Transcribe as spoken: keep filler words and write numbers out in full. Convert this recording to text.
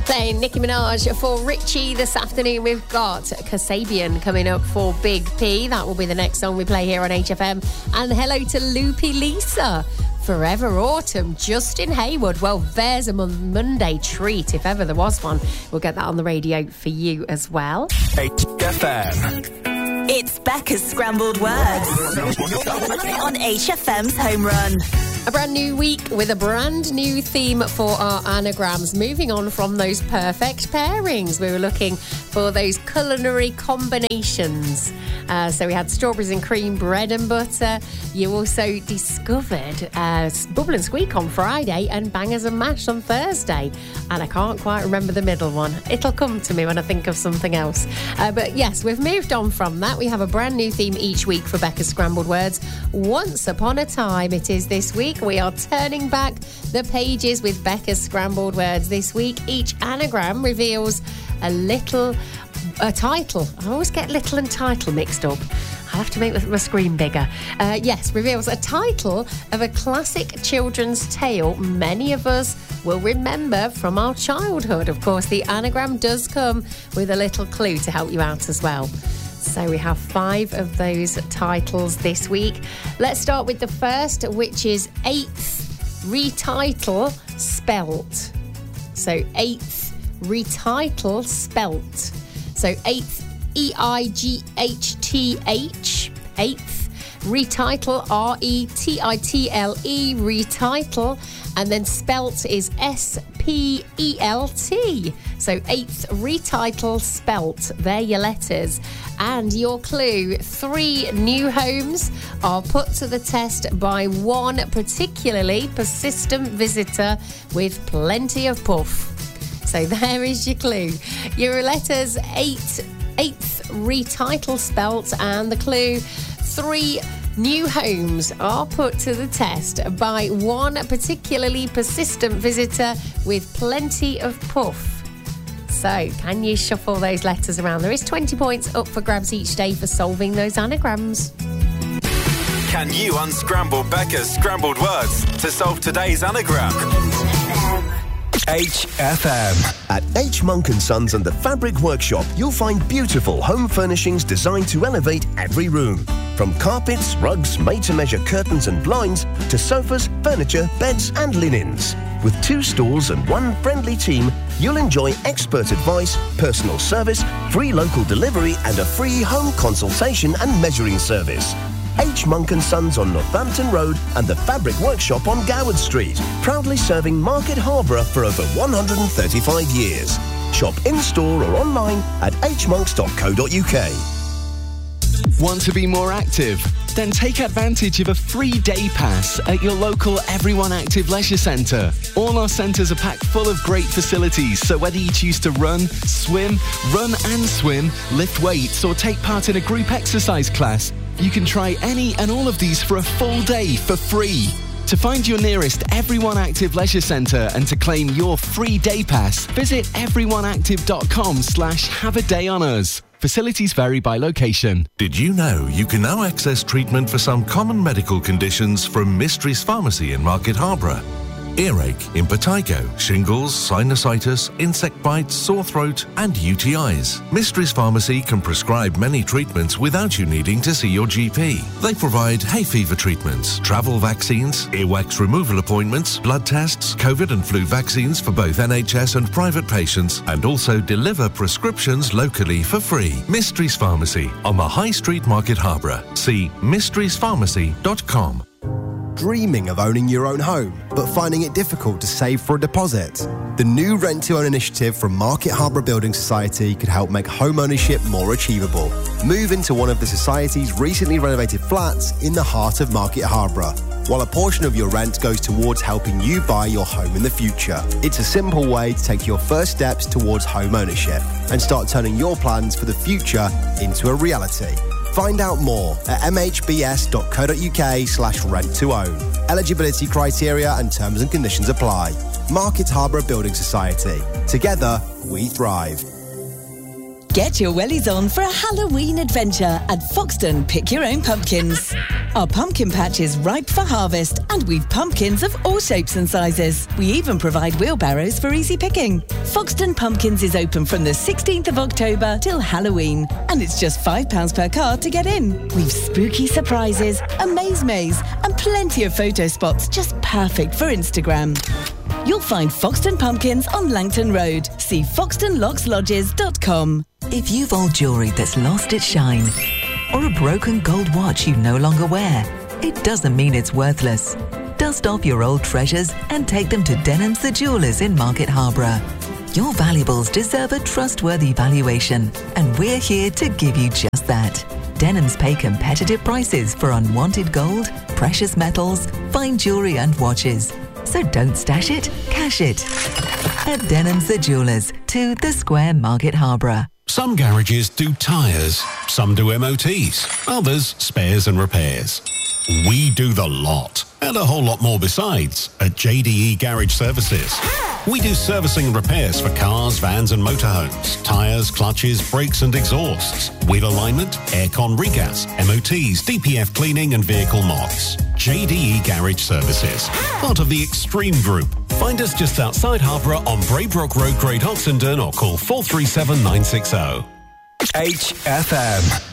Playing Nicki Minaj for Richie this afternoon. We've got Kasabian coming up for Big P. That will be the next song we play here on H F M. And hello to Loopy Lisa. Forever Autumn, Justin Hayward. Well, there's a Monday treat, if ever there was one. We'll get that on the radio for you as well. H F M. It's Becca's Scrambled Words on H F M's Home Run. A brand new week with a brand new theme for our anagrams. Moving on from those perfect pairings, we were looking for those culinary combinations. Uh, so we had strawberries and cream, bread and butter. You also discovered uh, Bubble and Squeak on Friday and Bangers and Mash on Thursday. And I can't quite remember the middle one. It'll come to me when I think of something else. Uh, but yes, we've moved on from that. We have a brand new theme each week for Becca's Scrambled Words. Once upon a time, it is this week. We are turning back the pages with Becca's Scrambled Words. This week, each anagram reveals a little a title. I always get little and title mixed up. I have to make my screen bigger. Uh, yes, reveals a title of a classic children's tale many of us will remember from our childhood. Of course, the anagram does come with a little clue to help you out as well. So we have five of those titles this week. Let's start with the first, which is eighth retitle spelt. So eighth retitle spelt. So eighth, E I G H T H, eighth, retitle, R E T I T L E, retitle, and then spelt is S P E L T. So eighth, retitle, spelt. They're your letters. And your clue, three new homes are put to the test by one particularly persistent visitor with plenty of puff. So there is your clue. Your letters, eight, eighth retitle spelt, and the clue, three new homes are put to the test by one particularly persistent visitor with plenty of puff. So, can you shuffle those letters around? There is twenty points up for grabs each day for solving those anagrams. Can you unscramble Becca's scrambled words to solve today's anagram? H F M. At H. Monk and Sons and the Fabric Workshop, you'll find beautiful home furnishings designed to elevate every room. From carpets, rugs, made-to-measure curtains and blinds, to sofas, furniture, beds and linens. With two stores and one friendly team, you'll enjoy expert advice, personal service, free local delivery and a free home consultation and measuring service. H. Monk and Sons on Northampton Road and the Fabric Workshop on Goward Street, proudly serving Market Harborough for over one hundred thirty-five years. Shop in-store or online at h monks dot co dot u k. Want to be more active? Then take advantage of a free day pass at your local Everyone Active Leisure Centre. All our centres are packed full of great facilities, so whether you choose to run, swim, run and swim, lift weights or take part in a group exercise class, you can try any and all of these for a full day for free. To find your nearest Everyone Active Leisure Centre and to claim your free day pass, visit everyoneactive.com slash have a day on us. Facilities vary by location. Did you know you can now access treatment for some common medical conditions from Mysteries Pharmacy in Market Harborough? Earache, impetigo, shingles, sinusitis, insect bites, sore throat and U T Is. Mysteries Pharmacy can prescribe many treatments without you needing to see your G P. They provide hay fever treatments, travel vaccines, earwax removal appointments, blood tests, COVID and flu vaccines for both N H S and private patients, and also deliver prescriptions locally for free. Mysteries Pharmacy on the High Street, Market Harborough. See mysteries pharmacy dot com. Dreaming of owning your own home, but finding it difficult to save for a deposit? The new Rent to Own initiative from Market Harborough Building Society could help make home ownership more achievable. Move into one of the Society's recently renovated flats in the heart of Market Harborough, while a portion of your rent goes towards helping you buy your home in the future. It's a simple way to take your first steps towards home ownership and start turning your plans for the future into a reality. Find out more at m h b s dot co dot u k slash rent to own. Eligibility criteria and terms and conditions apply. Market Harborough Building Society. Together, we thrive. Get your wellies on for a Halloween adventure at Foxton Pick Your Own Pumpkins. Our pumpkin patch is ripe for harvest and we've pumpkins of all shapes and sizes. We even provide wheelbarrows for easy picking. Foxton Pumpkins is open from the sixteenth of October till Halloween and it's just five pounds per card to get in. We've spooky surprises, a maze maze and plenty of photo spots just perfect for Instagram. You'll find Foxton Pumpkins on Langton Road. See foxton locks lodges dot com. If you've old jewellery that's lost its shine, or a broken gold watch you no longer wear, it doesn't mean it's worthless. Dust off your old treasures and take them to Denham's the Jewellers in Market Harborough. Your valuables deserve a trustworthy valuation, and we're here to give you just that. Denham's pay competitive prices for unwanted gold, precious metals, fine jewellery and watches. So don't stash it, cash it. At Denham's the Jewellers, to the Square, Market Harborough. Some garages do tyres, some do M O Ts, others spares and repairs. We do the lot, and a whole lot more besides, at J D E Garage Services. We do servicing and repairs for cars, vans and motorhomes, tyres, clutches, brakes and exhausts, wheel alignment, aircon regas, M O Ts, D P F cleaning and vehicle mods. J D E Garage Services, part of the Extreme Group. Find us just outside Harborough on Braybrook Road, Great Oxenden, or call four three seven nine six zero. H F M.